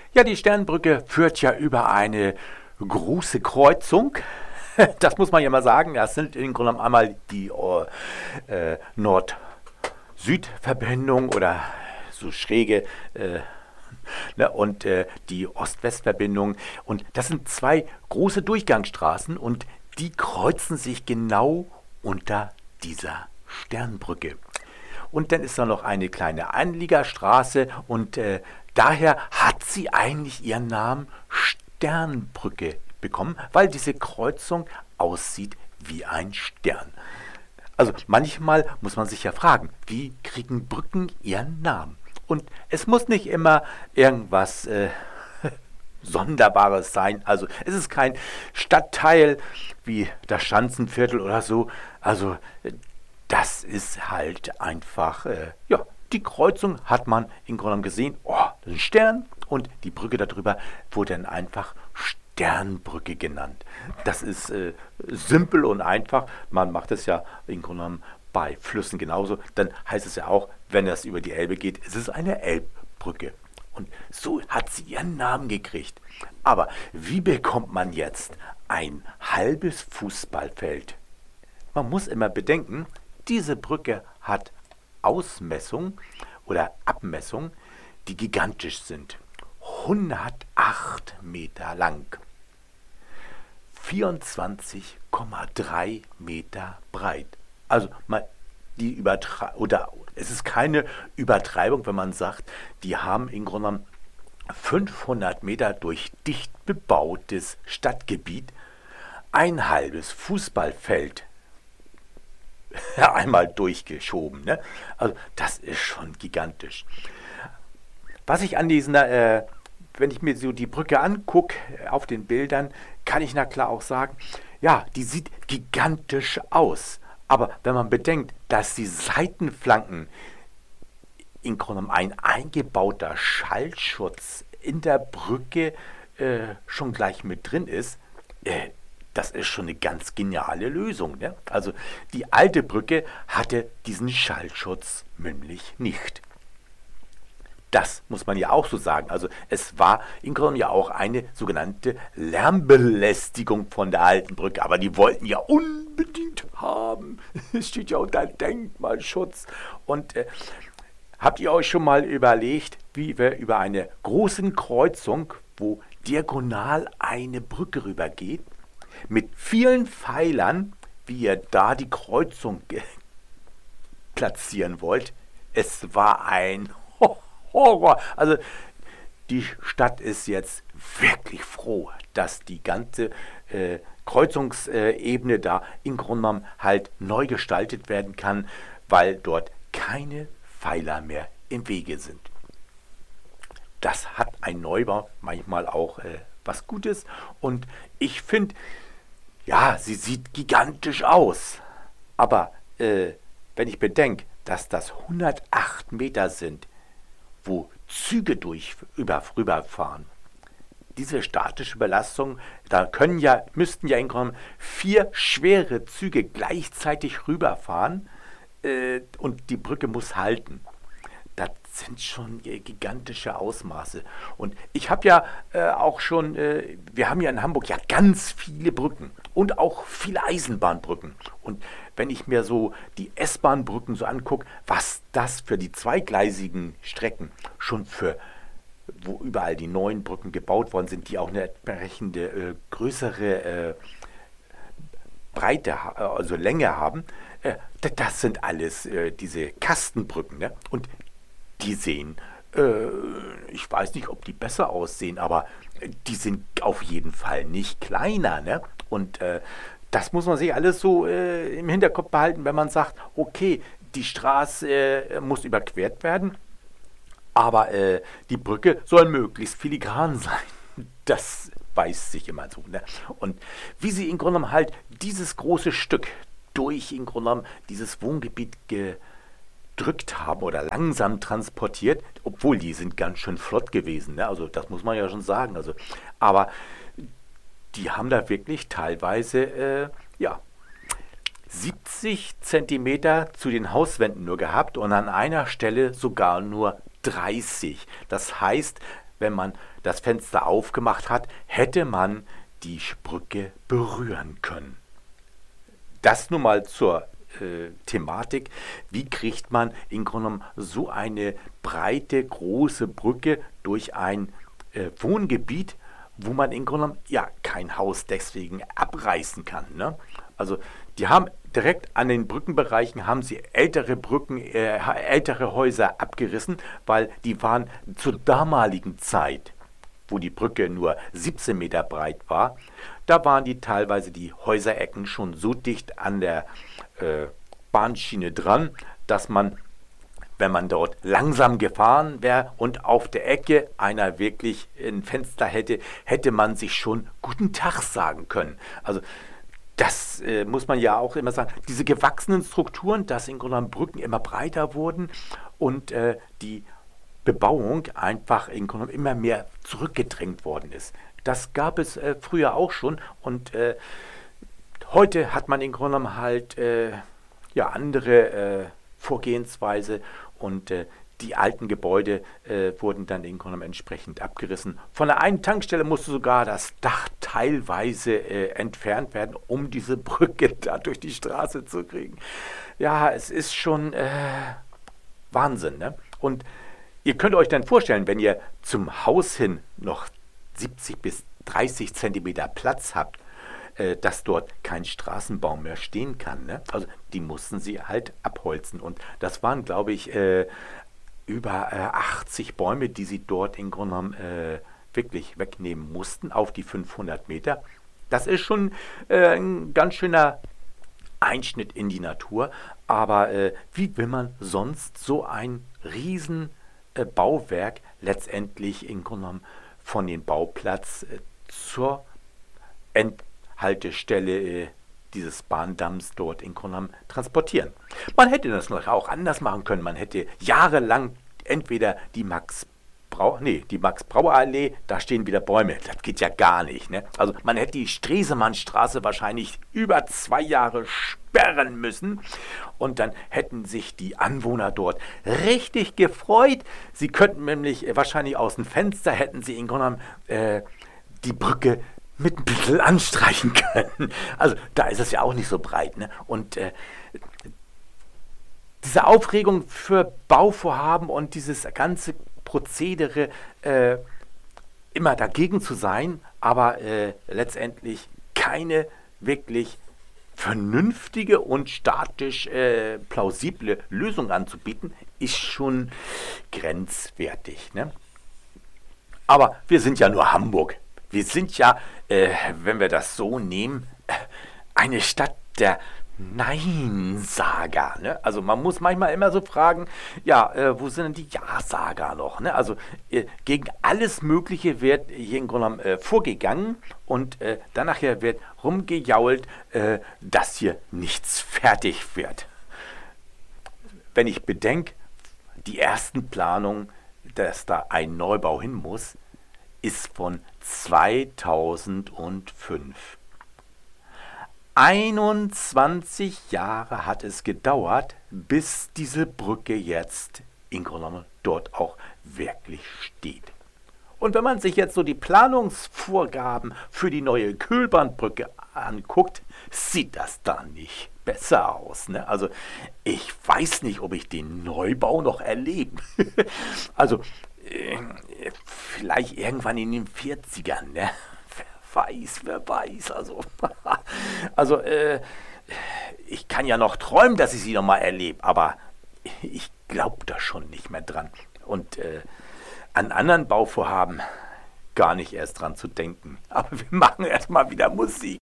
Ja, die Sternbrücke führt ja über eine große Kreuzung. Das muss man ja mal sagen. Das sind im Grunde genommen einmal die Nord-Süd-Verbindung oder so schräge ne, und die Ost-West-Verbindung. Und das sind zwei große Durchgangsstraßen und die kreuzen sich genau unter dieser Sternbrücke. Und dann ist da noch eine kleine Anliegerstraße und daher hat sie eigentlich ihren Namen Sternbrücke bekommen, weil diese Kreuzung aussieht wie ein Stern. Also manchmal muss man sich ja fragen, wie kriegen Brücken ihren Namen? Und es muss nicht immer irgendwas Sonderbares sein. Also es ist kein Stadtteil wie das Schanzenviertel oder so. Also das ist halt einfach, ja, die Kreuzung hat man im Grunde genommen gesehen. Oh, das ist ein Stern und die Brücke darüber wurde dann einfach Sternbrücke genannt. Das ist simpel und einfach. Man macht es ja im Grunde genommen bei Flüssen genauso. Dann heißt es ja auch, wenn das über die Elbe geht, es ist eine Elbbrücke. Und so hat sie ihren Namen gekriegt. Aber wie bekommt man jetzt ein halbes Fußballfeld? Man muss immer bedenken, diese Brücke hat Ausmessungen oder Abmessungen, die gigantisch sind. 108 Meter lang, 24,3 Meter breit. Also mal oder es ist keine Übertreibung, wenn man sagt, die haben im Grunde genommen 500 Meter durch dicht bebautes Stadtgebiet ein halbes Fußballfeld einmal durchgeschoben. Ne? Also das ist schon gigantisch. Was ich an wenn ich mir so die Brücke angucke auf den Bildern, kann ich na klar auch sagen, ja, die sieht gigantisch aus. Aber wenn man bedenkt, dass die Seitenflanken im Grunde genommen ein eingebauter Schallschutz in der Brücke schon gleich mit drin ist, das ist schon eine ganz geniale Lösung. Ne? Also die alte Brücke hatte diesen Schallschutz nämlich nicht. Das muss man ja auch so sagen. Also es war im Grunde ja auch eine sogenannte Lärmbelästigung von der alten Brücke. Aber die wollten ja unbedingt haben. Es steht ja unter Denkmalschutz. Und habt ihr euch schon mal überlegt, wie wir über eine große Kreuzung, wo diagonal eine Brücke rübergeht, mit vielen Pfeilern, wie ihr da die Kreuzung platzieren wollt? Es war ein Horror. Also die Stadt ist jetzt wirklich froh, dass die ganze Kreuzungsebene da im Grunde genommen halt neu gestaltet werden kann, weil dort keine Pfeiler mehr im Wege sind. Das hat ein Neubau manchmal auch was Gutes und ich finde, ja, sie sieht gigantisch aus, aber wenn ich bedenke, dass das 108 Meter sind, wo Züge rüberfahren. Diese statische Belastung, da müssten ja im Grunde 4 schwere Züge gleichzeitig rüberfahren und die Brücke muss halten. Das sind schon gigantische Ausmaße. Und ich habe ja auch schon, wir haben ja in Hamburg ja ganz viele Brücken und auch viele Eisenbahnbrücken. Und wenn ich mir so die S-Bahn-Brücken so angucke, was das für die zweigleisigen Strecken schon wo überall die neuen Brücken gebaut worden sind, die auch eine entsprechende größere Breite, also Länge haben, das sind alles diese Kastenbrücken. Ne? Und die sehen, ich weiß nicht, ob die besser aussehen, aber die sind auf jeden Fall nicht kleiner. Ne? Und das muss man sich alles so im Hinterkopf behalten, wenn man sagt, okay, die Straße muss überquert werden, aber die Brücke soll möglichst filigran sein. Das weiß sich immer so. Ne? Und wie sie im Grunde genommen halt dieses große Stück durch im Grunde genommen dieses Wohngebiet gedrückt haben oder langsam transportiert, obwohl die sind ganz schön flott gewesen. Ne? Also das muss man ja schon sagen. Also, aber die haben da wirklich teilweise, ja, 70 Zentimeter zu den Hauswänden nur gehabt und an einer Stelle sogar nur 30. Das heißt, wenn man das Fenster aufgemacht hat, hätte man die Brücke berühren können. Das nun mal zur Thematik, wie kriegt man im Grunde genommen so eine breite, große Brücke durch ein Wohngebiet, wo man im Grunde genommen ja kein Haus deswegen abreißen kann. Ne? Also die haben direkt an den Brückenbereichen haben sie ältere Brücken, ältere Häuser abgerissen, weil die waren zur damaligen Zeit, wo die Brücke nur 17 Meter breit war, da waren die teilweise die Häuserecken schon so dicht an der Bahnschiene dran, dass man, wenn man dort langsam gefahren wäre und auf der Ecke einer wirklich ein Fenster hätte, hätte man sich schon guten Tag sagen können. Also das muss man ja auch immer sagen. Diese gewachsenen Strukturen, dass in Grunde genommen Brücken immer breiter wurden und die Bebauung einfach in Grunde genommen immer mehr zurückgedrängt worden ist. Das gab es früher auch schon und heute hat man im Grunde genommen halt ja, andere Vorgehensweise und die alten Gebäude wurden dann im Grunde genommen entsprechend abgerissen. Von der einen Tankstelle musste sogar das Dach teilweise entfernt werden, um diese Brücke da durch die Straße zu kriegen. Ja, es ist schon Wahnsinn, ne? Und ihr könnt euch dann vorstellen, wenn ihr zum Haus hin noch 70 bis 30 Zentimeter Platz habt, dass dort kein Straßenbaum mehr stehen kann. Ne? Also die mussten sie halt abholzen. Und das waren, glaube ich, über 80 Bäume, die sie dort im Grunde genommen wirklich wegnehmen mussten auf die 500 Meter. Das ist schon ein ganz schöner Einschnitt in die Natur. Aber wie will man sonst so ein riesen Bauwerk letztendlich im Grunde genommen von dem Bauplatz zur Endhaltestelle dieses Bahndamms dort in Grunde genommen transportieren. Man hätte das noch auch anders machen können. Man hätte jahrelang entweder die Max-Brauer-Allee, da stehen wieder Bäume. Das geht ja gar nicht. Ne? Also man hätte die Stresemannstraße wahrscheinlich über 2 Jahre sperren müssen und dann hätten sich die Anwohner dort richtig gefreut. Sie könnten nämlich wahrscheinlich aus dem Fenster hätten sie in Grunde genommen die Brücke mit ein bisschen anstreichen können. Also da ist es ja auch nicht so breit. Ne? Und diese Aufregung für Bauvorhaben und dieses ganze Prozedere immer dagegen zu sein, aber letztendlich keine wirklich vernünftige und statisch plausible Lösung anzubieten, ist schon grenzwertig. Ne? Aber wir sind ja nur Hamburg. Wir sind ja, wenn wir das so nehmen, eine Stadt der Neinsager. Ne? Also man muss manchmal immer so fragen, ja, wo sind denn die Ja-Sager noch? Ne? Also gegen alles Mögliche wird hier im Grunde genommen vorgegangen und dann nachher wird rumgejault, dass hier nichts fertig wird. Wenn ich bedenke, die ersten Planungen, dass da ein Neubau hin muss, ist von 2005. 21 Jahre hat es gedauert, bis diese Brücke jetzt in Grunde genommen dort auch wirklich steht. Und wenn man sich jetzt so die Planungsvorgaben für die neue Kühlbahnbrücke anguckt, sieht das da nicht besser aus. Ne? Also ich weiß nicht, ob ich den Neubau noch erlebe. Also vielleicht irgendwann in den 40ern, ne? Wer weiß. Also ich kann ja noch träumen, dass ich sie noch mal erlebe, aber ich glaube da schon nicht mehr dran. Und an anderen Bauvorhaben gar nicht erst dran zu denken. Aber wir machen erstmal wieder Musik.